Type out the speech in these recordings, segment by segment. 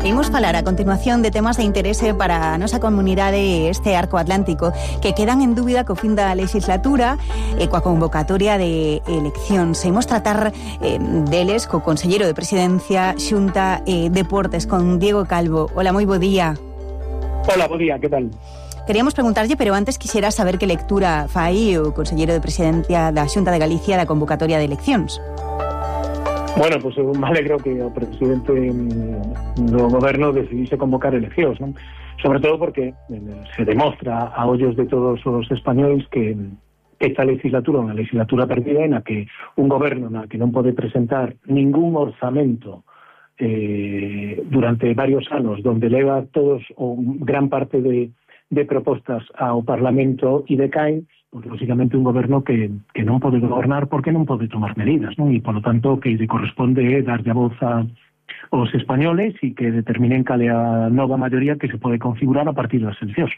Imos falar a continuación de temas de interese para a nosa comunidade este arco atlántico que quedan en dúbida co fin da legislatura e coa convocatoria de eleccións. Imos tratar deles co conselleiro de Presidencia, Xunta e Deportes, con Diego Calvo. Hola, moi bo día. Hola, bo día, que tal? Queríamos preguntarlle, pero antes quixera saber que lectura fai o conselleiro de Presidencia da Xunta de Galicia da convocatoria de eleccións. Bueno, pues eu me alegro que o presidente do goberno decidise convocar eleccións, non? Sobre todo porque se demostra a ollos de todos os españois que esta legislatura é unha legislatura perdida en a que un goberno na que non pode presentar ningún orzamento durante varios anos, donde leva todos ou gran parte de propostas ao Parlamento e decaen, pues, lógicamente un goberno que non pode gobernar porque non pode tomar medidas, non? E, polo tanto, que lle corresponde darlle a voz aos españoles e que determinen cal é a nova maioría que se pode configurar a partir das eleccións.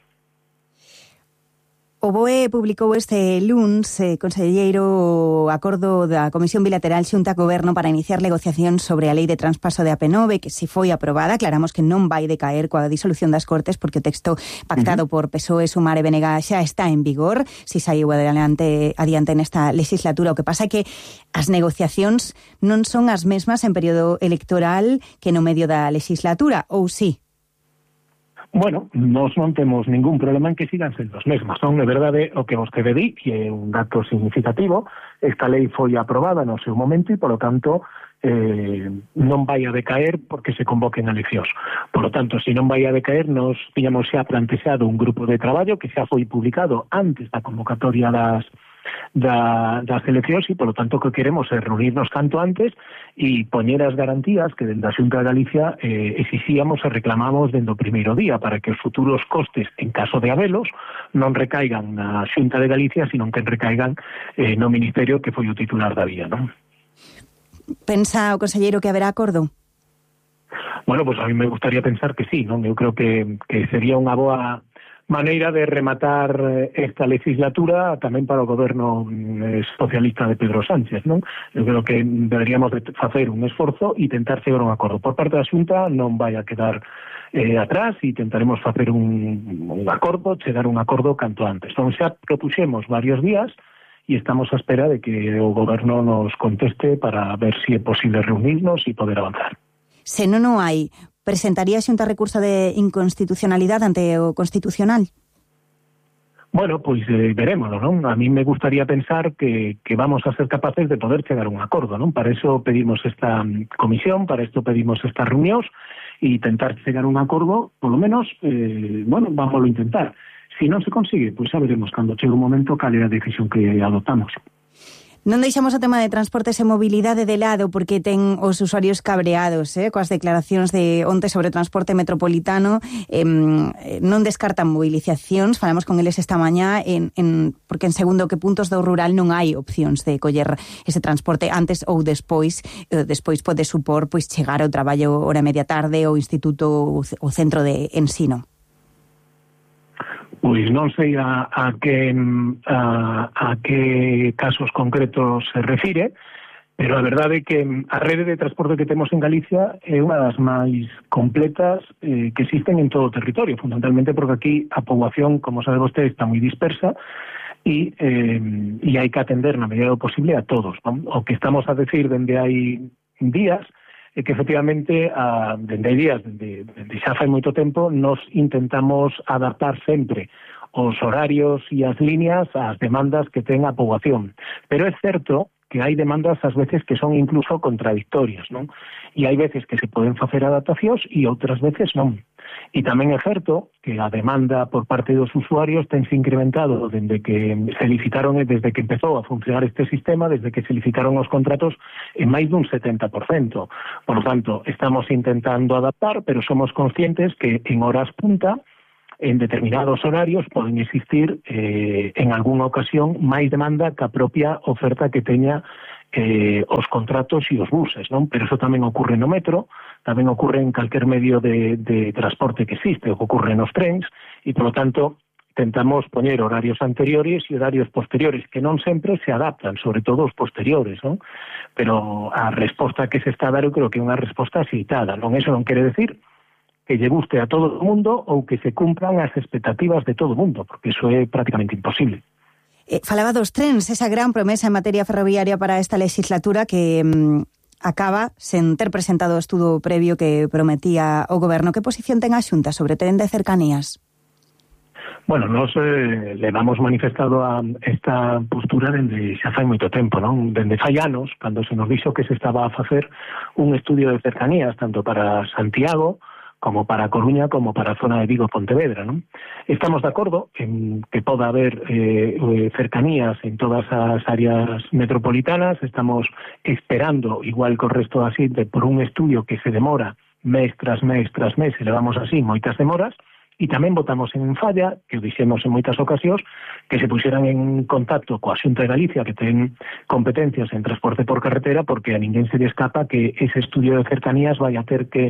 O BOE publicou este luns, conselleiro, o acordo da Comisión Bilateral Xunta-Goberno para iniciar negociacións sobre a lei de traspaso de AP9, que se foi aprobada. Aclaramos que non vai decaer coa disolución das Cortes, porque o texto pactado por PSOE, Sumar e BNG xa está en vigor, se saiu adiante nesta legislatura. O que pasa é que as negociacións non son as mesmas en período electoral que no medio da legislatura, ou sí? Bueno, nós non temos ningún problema en que sigan sendo as mesmas. Non é verdade o que vostede di, que é un dato significativo. Esta lei foi aprobada no seu momento e, polo tanto, non vai a decaer porque se convoquen eleccións. Por lo tanto, se non vai a decaer, nos tiñamos xa plantexado un grupo de traballo que xa foi publicado antes da convocatoria das eleccións e, polo tanto, que queremos é reunirnos canto antes e poñer as garantías que dende a Xunta de Galicia exixíamos e reclamamos dende o primeiro día para que os futuros costes, en caso de habelos, non recaigan na Xunta de Galicia, sino que recaigan no Ministerio que foi o titular da vía, non? Pensa o conselleiro que haberá acordo? Bueno, pues a mí me gustaría pensar que sí, non? Eu creo que sería unha boa maneira de rematar esta legislatura tamén para o goberno socialista de Pedro Sánchez, non? Eu creo que deberíamos de facer un esforzo e tentar chegar a un acordo. Por parte da Xunta non vai a quedar atrás e tentaremos facer un acordo, chegar a un acordo canto antes. Entón xa propuxemos varios días e estamos a espera de que o goberno nos conteste para ver se é posible reunirnos e poder avanzar. Se non o hai, presentaría a Xunta recurso de inconstitucionalidade ante o Constitucional? Bueno, pois verémoslo, non? A mí me gustaría pensar que vamos a ser capaces de poder chegar a un acordo, non? Para eso pedimos esta comisión, para esto pedimos estas reunións e tentar chegar a un acordo, polo menos, bueno, vámoslo a intentar. Si non se consigue, pois xa veremos cando chegue o momento cal é a decisión que adoptamos. Non deixamos o tema de transportes e mobilidade de lado porque ten os usuarios cabreados coas declaracións de onte sobre o transporte metropolitano. Non descartan movilizacións, falamos con eles esta mañá porque en segundo que puntos do rural non hai opcións de coller ese transporte antes ou despois. Despois pode supor pois chegar ao traballo hora e media tarde ao instituto ou centro de ensino. Pois non sei a que casos concretos se refire, pero a verdade é que a rede de transporte que temos en Galicia é unha das máis completas que existen en todo o territorio, fundamentalmente porque aquí a poboación, como sabe vostede, está moi dispersa e hai que atender na medida do posible a todos, non? O que estamos a decir dende hai días é que efectivamente dende días, dende xa fai moito tempo, nos intentamos adaptar sempre os horarios e as líneas ás demandas que ten a poboación. Pero é certo que hai demandas ás veces que son incluso contradictorias, non? E hai veces que se poden facer adaptacións e outras veces non. E tamén é certo que a demanda por parte dos usuarios tense incrementado desde que se licitaron e desde que empezou a funcionar este sistema, desde que se licitaron os contratos en máis dun 70%. Por lo tanto, estamos intentando adaptar, pero somos conscientes que en horas punta, en determinados horarios, poden existir en algunha ocasión máis demanda que a propia oferta que teña os contratos e os buses, non? Pero eso tamén ocorre no metro, tamén ocorre en calquer medio de transporte que existe, ocorre nos trens, e, polo tanto, tentamos poñer horarios anteriores e horarios posteriores, que non sempre se adaptan, sobre todo os posteriores, non? Pero a resposta que se está a dar, eu creo que é unha resposta aceitada, non? Eso non quere decir que lle guste a todo o mundo ou que se cumpran as expectativas de todo o mundo, porque iso é prácticamente imposible. Falaba dos trens, esa gran promesa en materia ferroviaria para esta legislatura que acaba sen ter presentado o estudo previo que prometía o Goberno. Que posición ten a Xunta sobre o tren de cercanías? Bueno, nos levamos manifestado a esta postura dende xa fai moito tempo, non? Dende fai anos, cando se nos dixo que se estaba a facer un estudio de cercanías, tanto para Santiago, como para Coruña, como para a zona de Vigo, Pontevedra, non? Estamos de acordo en que poda haber cercanías en todas as áreas metropolitanas. Estamos esperando, igual que o resto da xente, por un estudio que se demora mes tras mes tras mes, e levamos así moitas demoras. E tamén votamos en falla, que o dixemos en moitas ocasións, que se puxeran en contacto coa Xunta de Galicia, que ten competencias en transporte por carretera, porque a ninguén se lle escapa que ese estudio de cercanías vai a ter que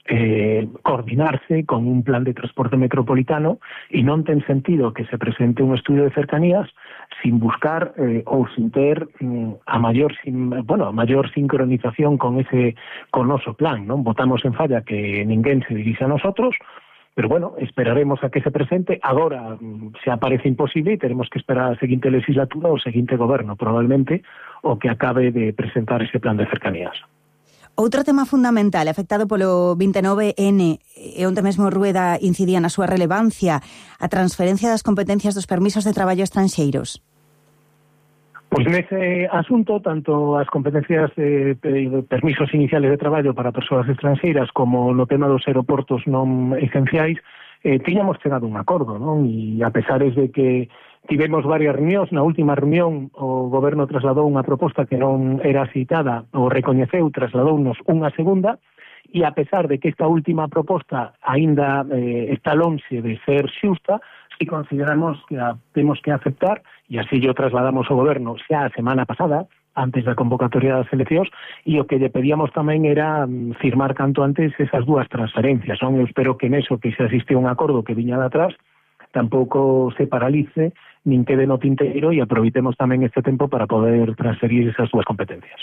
coordinarse con un plan de transporte metropolitano, e non ten sentido que se presente un estudio de cercanías sin buscar ou sin ter a maior sincronización con noso plan, non? Votamos en falla que ninguén se dirixe a nosotros, pero bueno, esperaremos a que se presente. Agora se aparece imposible e teremos que esperar a seguinte legislatura ou seguinte goberno, probablemente, o que acabe de presentar ese plan de cercanías. Outro tema fundamental afectado polo 29N, e onde mesmo Rueda incidía na súa relevancia, a transferencia das competencias dos permisos de traballo estranxeiros. Pois nese asunto, tanto as competencias de permisos iniciales de traballo para persoas estranxeiras como no tema dos aeroportos non esenciais, tiñamos chegado a un acordo, non? E a pesar de que tivemos varias reunións, na última reunión o Goberno trasladou unha proposta que non era citada, o recoñeceu, trasladounos unha segunda, e a pesar de que esta última proposta aínda está lonxe de ser xusta, si consideramos que a temos que aceptar, e así yo trasladamos ao Goberno xa a semana pasada, antes da convocatoria das eleccións, e o que lle pedíamos tamén era firmar canto antes esas dúas transferencias, non? Eu espero que neso que se asiste un acordo que viña de atrás, tampouco se paralice, nin quede no tinteiro, e aproveitemos tamén este tempo para poder transferir esas dúas competencias.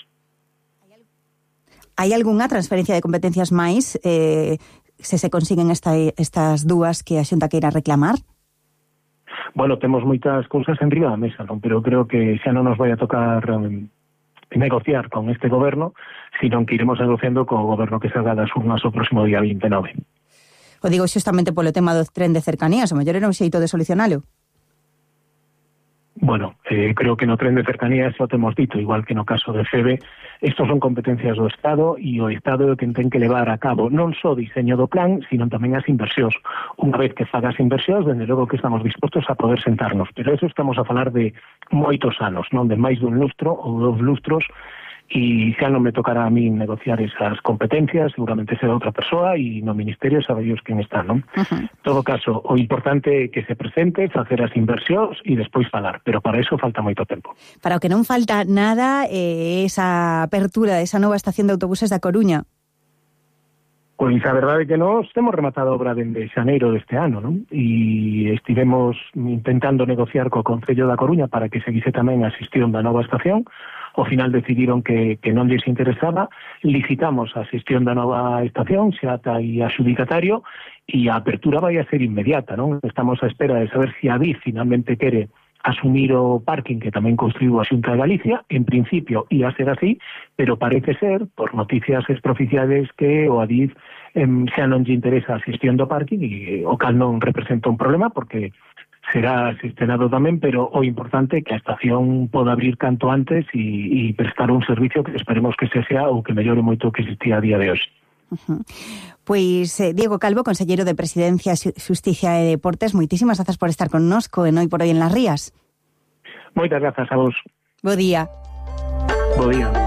Hai algunha transferencia de competencias máis se consiguen estas dúas que a Xunta queira reclamar? Bueno, temos moitas cousas en riba da mesa, non? Pero creo que xa non nos vai a tocar negociar con este goberno, sino que iremos negociando co goberno que salga das urnas o próximo día 29. O digo xustamente polo tema do tren de cercanías, o mellor era un xeito de solucionalo. Bueno, creo que no tren de cercanías xa o temos dito, igual que no caso de FEBE, estos son competencias do Estado, e o Estado é o que ten que levar a cabo non só o diseño do plan, sino tamén as inversións. Unha vez que faga as inversións, dende logo que estamos dispostos a poder sentarnos, pero eso estamos a falar de moitos anos, non de máis dun lustro ou 2 lustros, e xa non me tocará a mí negociar esas competencias, seguramente será outra persoa, e no Ministerio sabéis quen está, non? En todo caso, o importante é que se presente, facer as inversións e despois falar, pero para eso falta moito tempo. Para o que non falta nada esa apertura desa nova estación de autobuses da Coruña. Pois a verdade é que nós temos rematado a obra dende xaneiro deste ano, non? E estivemos intentando negociar co Concello da Coruña para que seguise tamén a xestión da nova estación. Ao final decidiron que non lles interesaba, licitamos a xestión da nova estación, xa ata aí adxudicatario, e a apertura vai a ser inmediata, non? Estamos a espera de saber se a Adif finalmente quere asumir o parking que tamén construiu a Xunta de Galicia. En principio ia ser así, pero parece ser, por noticias extraoficiales, que o Adif xa non lle interesa a xestión do parking, e o cal non representa un problema, porque será xestionado tamén, pero o importante é que a estación poda abrir canto antes e prestar un servicio que esperemos que se sea ou que mellore moito que existía a día de hoxe. Pois Diego Calvo, conselleiro de Presidencia, Xusticia e Deportes, moitísimas grazas por estar connosco en Hoy por Hoy en Las Rías. Moitas grazas a vos. Bo día. Bo día.